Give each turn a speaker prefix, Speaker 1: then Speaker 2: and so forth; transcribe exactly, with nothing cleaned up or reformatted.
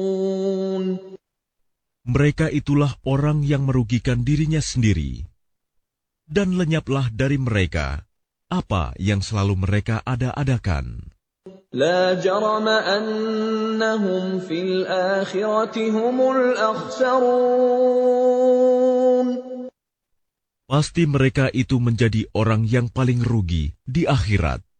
Speaker 1: Mereka itulah orang yang merugikan dirinya sendiri. Dan lenyaplah dari mereka apa yang selalu mereka ada-adakan.
Speaker 2: لا جرم أنهم في الآخرة هم الأخسرون.
Speaker 1: Pasti mereka itu menjadi orang yang paling rugi di akhirat.